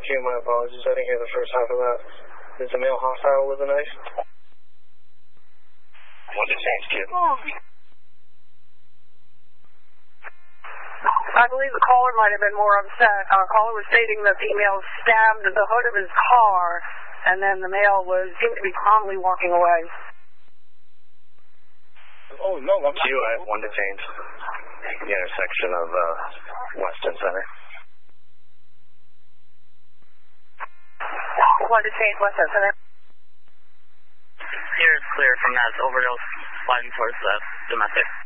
you. My apologies. I didn't hear the first half of that. Is the male hostile with a knife? One to change, kid. I believe the caller might have been more upset. Our caller was stating the female stabbed the hood of his car, and then the male seemed to be calmly walking away. Oh, no, I'm Q, I have one to change. The intersection of Weston Center. One to change, Weston Center. Here it's clear from that overdose sliding towards the domestic.